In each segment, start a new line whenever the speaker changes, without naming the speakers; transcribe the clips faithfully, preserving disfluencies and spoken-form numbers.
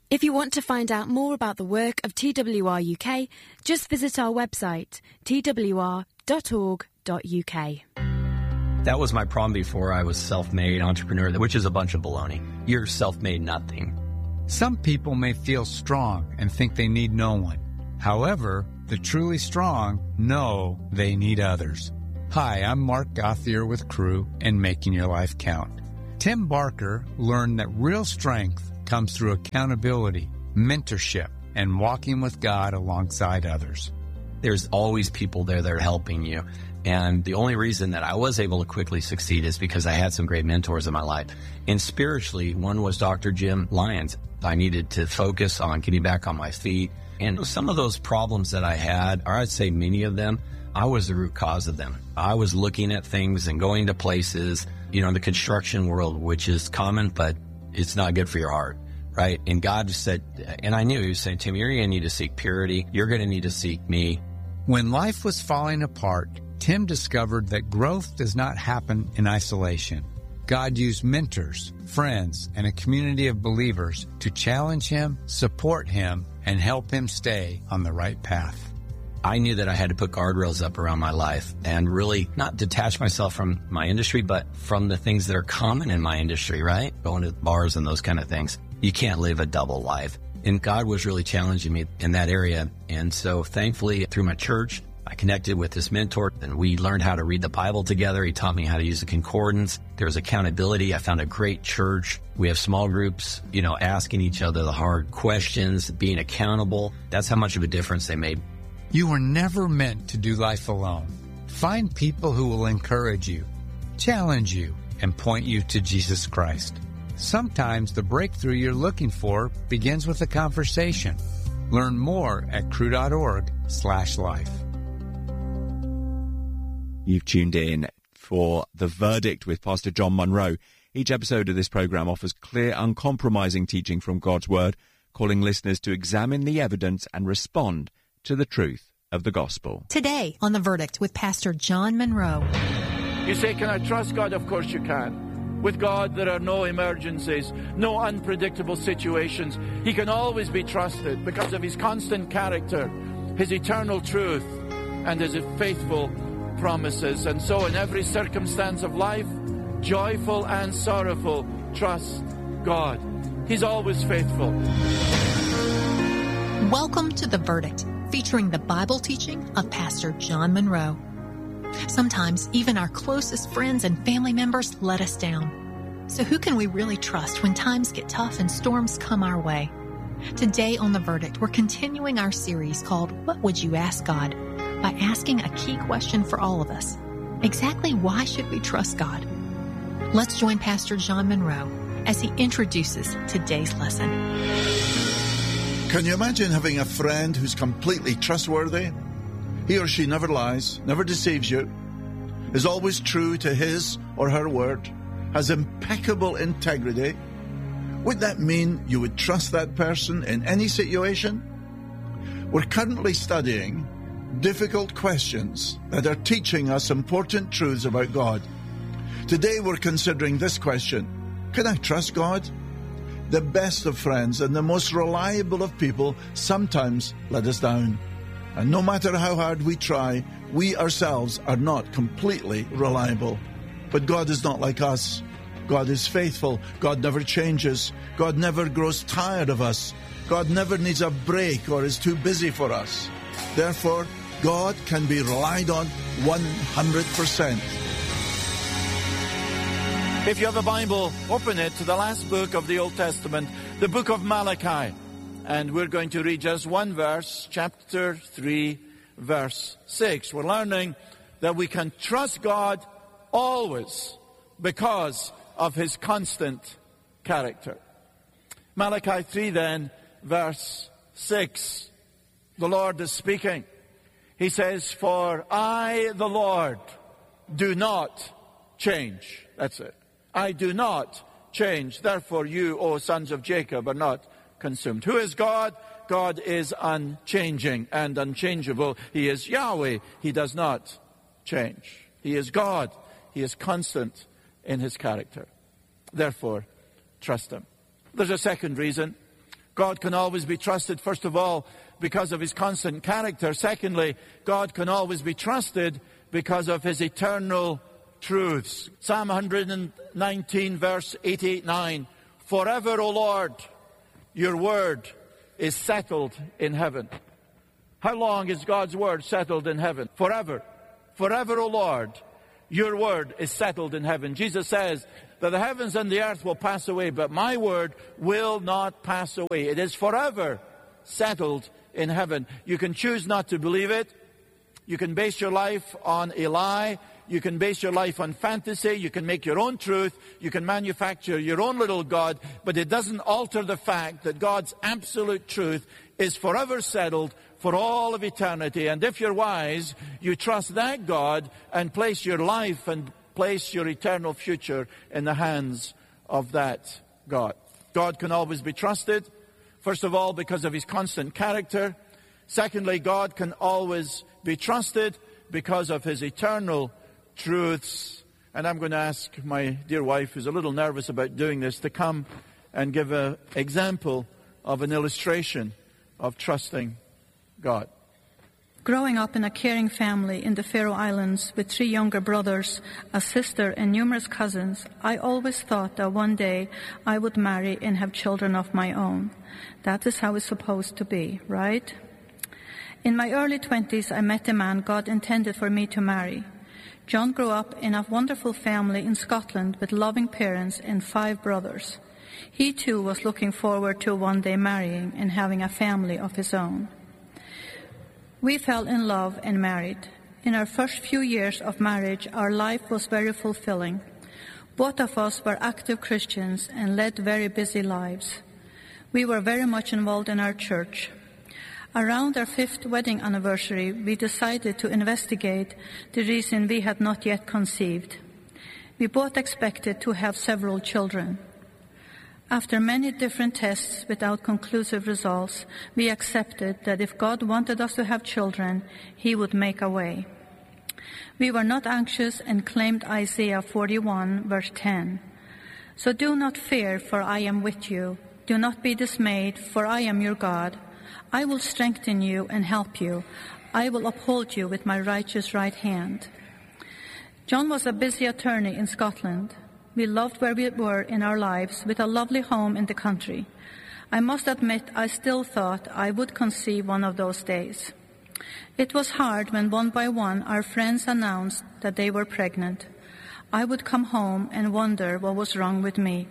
If you want to find out more about the work of T W R U K, just visit our website, t w r dot org dot u k.
That was my problem before I was self-made entrepreneur, which is a bunch of baloney. You're self-made nothing.
Some people may feel strong and think they need no one. However, the truly strong know they need others. Hi, I'm Mark Gauthier with Crew and Making Your Life Count. Tim Barker learned that real strength comes through accountability, mentorship, and walking with God alongside others.
There's always people there that are helping you. And the only reason that I was able to quickly succeed is because I had some great mentors in my life. And spiritually, one was Doctor Jim Lyons. I needed to focus on getting back on my feet. And some of those problems that I had, or I'd say many of them, I was the root cause of them. I was looking at things and going to places, you know, in the construction world, which is common, but it's not good for your heart, right? And God just said, and I knew he was saying, Tim, you're going to need to seek purity. You're going to need to seek me.
When life was falling apart, Tim discovered that growth does not happen in isolation. God used mentors, friends, and a community of believers to challenge him, support him, and help him stay on the right path.
I knew that I had to put guardrails up around my life and really not detach myself from my industry, but from the things that are common in my industry, right? Going to bars and those kind of things. You can't live a double life. And God was really challenging me in that area. And so thankfully, through my church, I connected with this mentor and we learned how to read the Bible together. He taught me how to use the concordance. There was accountability. I found a great church. We have small groups, you know, asking each other the hard questions, being accountable. That's how much of a difference they made.
You were never meant to do life alone. Find people who will encourage you, challenge you, and point you to Jesus Christ. Sometimes the breakthrough you're looking for begins with a conversation. Learn more at crew.org slash life.
You've tuned in for The Verdict with Pastor John Munro. Each episode of this program offers clear, uncompromising teaching from God's Word, calling listeners to examine the evidence and respond to the truth of the gospel.
Today on The Verdict with Pastor John Munro.
You say, can I trust God? Of course you can. With God, there are no emergencies, no unpredictable situations. He can always be trusted because of his constant character, his eternal truth, and his faithful promises. And so in every circumstance of life, joyful and sorrowful, trust God. He's always faithful.
Welcome to The Verdict, featuring the Bible teaching of Pastor John Munro. Sometimes even our closest friends and family members let us down. So who can we really trust when times get tough and storms come our way? Today on The Verdict, we're continuing our series called What Would You Ask God? By asking a key question for all of us. Exactly why should we trust God? Let's join Pastor John Munro as he introduces today's lesson.
Can you imagine having a friend who's completely trustworthy? He or she never lies, never deceives you, is always true to his or her word, has impeccable integrity. Would that mean you would trust that person in any situation? We're currently studying difficult questions that are teaching us important truths about God. Today we're considering this question: can I trust God? The best of friends and the most reliable of people sometimes let us down. And no matter how hard we try, we ourselves are not completely reliable. But God is not like us. God is faithful. God never changes. God never grows tired of us. God never needs a break or is too busy for us. Therefore, God can be relied on one hundred percent.
If you have a Bible, open it to the last book of the Old Testament, the book of Malachi. And we're going to read just one verse, chapter three, verse six. We're learning that we can trust God always because of his constant character. Malachi three then, verse six. The Lord is speaking. He says, for I, the Lord, do not change. That's it. I do not change. Therefore you, O sons of Jacob, are not consumed. Who is God? God is unchanging and unchangeable. He is Yahweh. He does not change. He is God. He is constant in his character. Therefore, trust him. There's a second reason. God can always be trusted, first of all, because of his constant character. Secondly, God can always be trusted because of his eternal truths. Psalm one nineteen, verse eighty-eight, nine. Forever, O Lord, your word is settled in heaven. How long is God's word settled in heaven? Forever. Forever, O Lord, your word is settled in heaven. Jesus says that the heavens and the earth will pass away, but my word will not pass away. It is forever settled in heaven. You can choose not to believe it. You can base your life on a lie. You can base your life on fantasy. You can make your own truth. You can manufacture your own little God. But it doesn't alter the fact that God's absolute truth is forever settled for all of eternity. And if you're wise, you trust that God and place your life and place your eternal future in the hands of that God. God can always be trusted. First of all, because of his constant character. Secondly, God can always be trusted because of his eternal truths. And I'm going to ask my dear wife, who's a little nervous about doing this, to come and give an example of an illustration of trusting God.
Growing up in a caring family in the Faroe Islands with three younger brothers, a sister, and numerous cousins, I always thought that one day I would marry and have children of my own. That is how it's supposed to be, right? In my early twenties, I met the man God intended for me to marry. John grew up in a wonderful family in Scotland with loving parents and five brothers. He too was looking forward to one day marrying and having a family of his own. We fell in love and married. In our first few years of marriage, our life was very fulfilling. Both of us were active Christians and led very busy lives. We were very much involved in our church. Around our fifth wedding anniversary, we decided to investigate the reason we had not yet conceived. We both expected to have several children. After many different tests without conclusive results, we accepted that if God wanted us to have children, he would make a way. We were not anxious and claimed Isaiah forty-one, verse ten. So do not fear, for I am with you. Do not be dismayed, for I am your God. I will strengthen you and help you. I will uphold you with my righteous right hand. John was a busy attorney in Scotland. We loved where we were in our lives, with a lovely home in the country. I must admit, I still thought I would conceive one of those days. It was hard when one by one our friends announced that they were pregnant. I would come home and wonder what was wrong with me.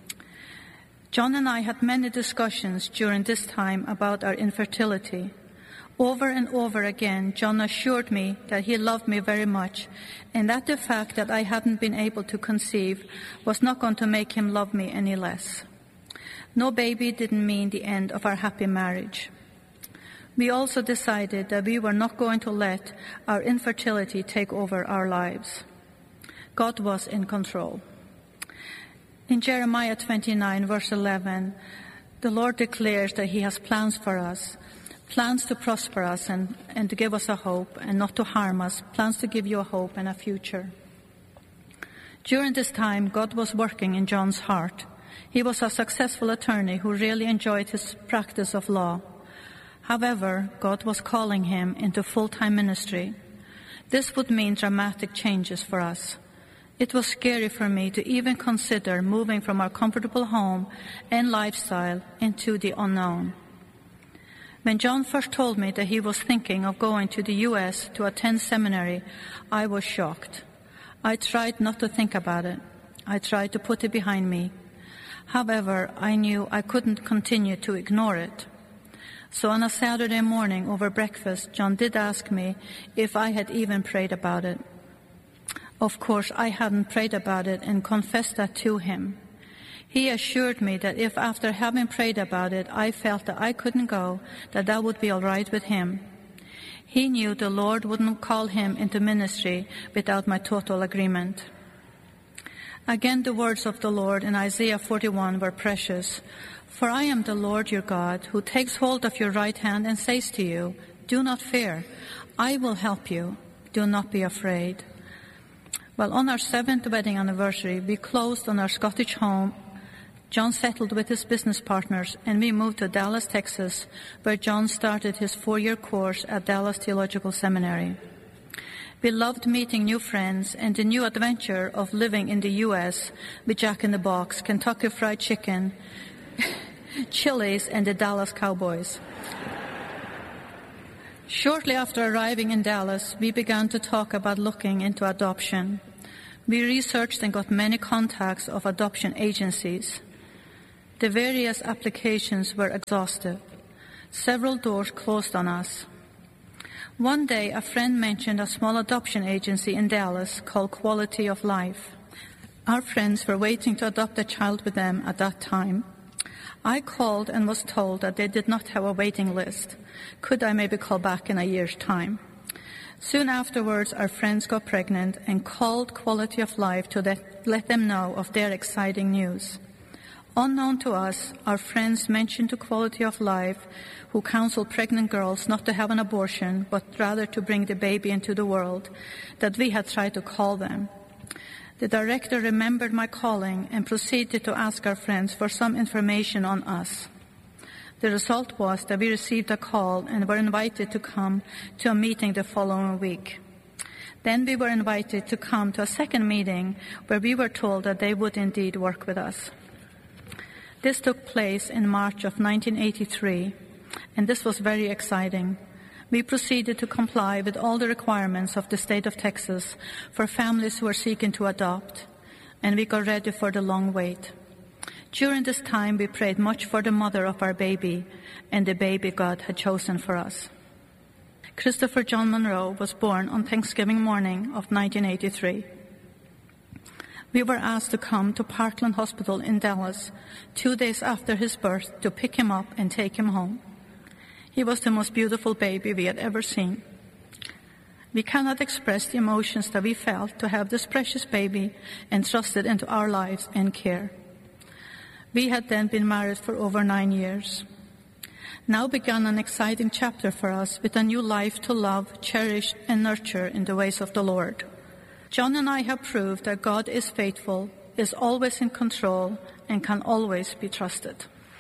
John and I had many discussions during this time about our infertility. Over and over again, John assured me that he loved me very much, and that the fact that I hadn't been able to conceive was not going to make him love me any less. No baby didn't mean the end of our happy marriage. We also decided that we were not going to let our infertility take over our lives. God was in control. In Jeremiah twenty-nine, verse eleven, the Lord declares that he has plans for us, plans to prosper us and, and to give us a hope and not to harm us, plans to give you a hope and a future. During this time, God was working in John's heart. He was a successful attorney who really enjoyed his practice of law. However, God was calling him into full-time ministry. This would mean dramatic changes for us. It was scary for me to even consider moving from our comfortable home and lifestyle into the unknown. When John first told me that he was thinking of going to the U S to attend seminary, I was shocked. I tried not to think about it. I tried to put it behind me. However, I knew I couldn't continue to ignore it. So on a Saturday morning over breakfast, John did ask me if I had even prayed about it. Of course, I hadn't prayed about it and confessed that to him. He assured me that if after having prayed about it, I felt that I couldn't go, that that would be all right with him. He knew the Lord wouldn't call him into ministry without my total agreement. Again, the words of the Lord in Isaiah forty-one were precious. For I am the Lord your God, who takes hold of your right hand and says to you, do not fear, I will help you, do not be afraid. Well, on our seventh wedding anniversary, we closed on our Scottish home John settled with his business partners, and we moved to Dallas, Texas, where John started his four-year course at Dallas Theological Seminary. We loved meeting new friends and the new adventure of living in the U S with Jack in the Box, Kentucky Fried Chicken, Chili's, and the Dallas Cowboys. Shortly after arriving in Dallas, we began to talk about looking into adoption. We researched and got many contacts of adoption agencies. The various applications were exhaustive. Several doors closed on us. One day, a friend mentioned a small adoption agency in Dallas called Quality of Life. Our friends were waiting to adopt a child with them at that time. I called and was told that they did not have a waiting list. Could I maybe call back in a year's time? Soon afterwards, our friends got pregnant and called Quality of Life to let, let them know of their exciting news. Unknown to us, our friends mentioned to Quality of Life, who counseled pregnant girls not to have an abortion, but rather to bring the baby into the world, that we had tried to call them. The director remembered my calling and proceeded to ask our friends for some information on us. The result was that we received a call and were invited to come to a meeting the following week. Then we were invited to come to a second meeting where we were told that they would indeed work with us. This took place in March of nineteen eighty-three, and this was very exciting. We proceeded to comply with all the requirements of the state of Texas for families who are seeking to adopt, and we got ready for the long wait. During this time, we prayed much for the mother of our baby and the baby God had chosen for us. Christopher John Monroe was born on Thanksgiving morning of nineteen eighty-three. We were asked to come to Parkland Hospital in Dallas two days after his birth to pick him up and take him home. He was the most beautiful baby we had ever seen. We cannot express the emotions that we felt to have this precious baby entrusted into our lives and care. We had then been married for over nine years. Now began an exciting chapter for us with a new life to love, cherish, and nurture in the ways of the Lord. John and I have proved that God is faithful, is always in control, and can always be trusted.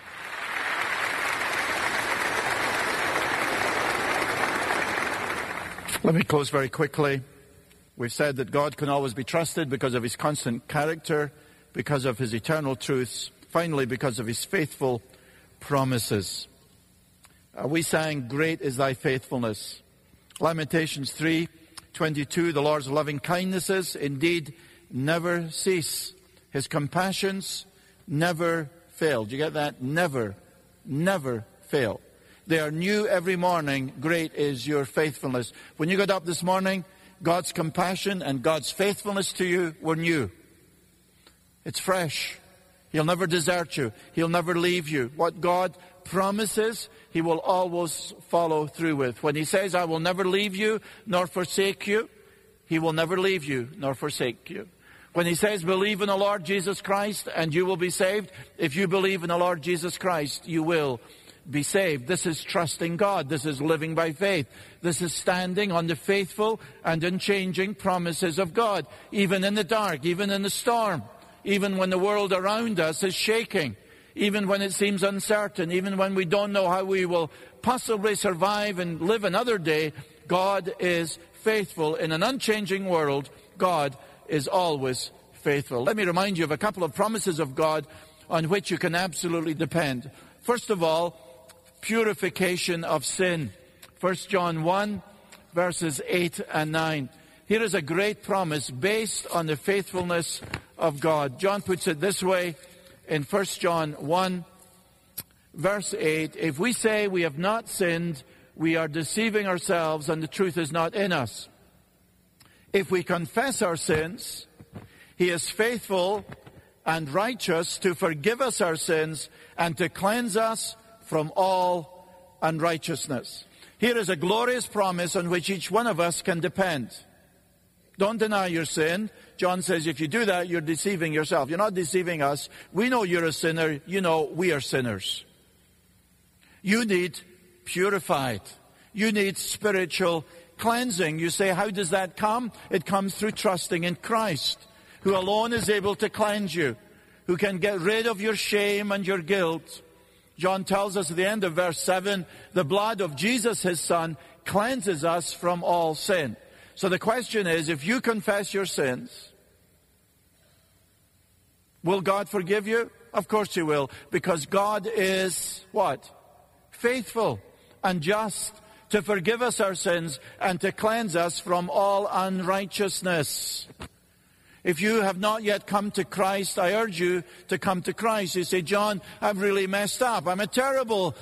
Let me close very quickly. We've said that God can always be trusted because of his constant character, because of his eternal truths, finally because of his faithful promises. Uh, we sang, "Great is thy faithfulness." Lamentations three twenty-two, the Lord's loving kindnesses indeed never cease. His compassions never fail. Do you get that? Never, never fail. They are new every morning. Great is your faithfulness. When you got up this morning, God's compassion and God's faithfulness to you were new. It's fresh. He'll never desert you. He'll never leave you. What God promises, he will always follow through with. When he says, "I will never leave you nor forsake you," he will never leave you nor forsake you. When he says, "Believe in the Lord Jesus Christ and you will be saved," if you believe in the Lord Jesus Christ, you will be saved. This is trusting God. This is living by faith. This is standing on the faithful and unchanging promises of God, even in the dark, even in the storm, even when the world around us is shaking, even when it seems uncertain, even when we don't know how we will possibly survive and live another day. God is faithful. In an unchanging world, God is always faithful. Let me remind you of a couple of promises of God on which you can absolutely depend. First of all, purification of sin. First John one, verses eight and nine. Here is a great promise based on the faithfulness of God. John puts it this way in First John one, verse eight. "If we say we have not sinned, we are deceiving ourselves and the truth is not in us. If we confess our sins, he is faithful and righteous to forgive us our sins and to cleanse us from all unrighteousness." Here is a glorious promise on which each one of us can depend. Don't deny your sin. John says if you do that, you're deceiving yourself. You're not deceiving us. We know you're a sinner. You know we are sinners. You need purified. You need spiritual cleansing. You say, how does that come? It comes through trusting in Christ, who alone is able to cleanse you, who can get rid of your shame and your guilt. John tells us at the end of verse seven, the blood of Jesus, his Son, cleanses us from all sin. So the question is, if you confess your sins, will God forgive you? Of course he will, because God is what? Faithful and just to forgive us our sins and to cleanse us from all unrighteousness. If you have not yet come to Christ, I urge you to come to Christ. You say, John, I've really messed up. I'm a terrible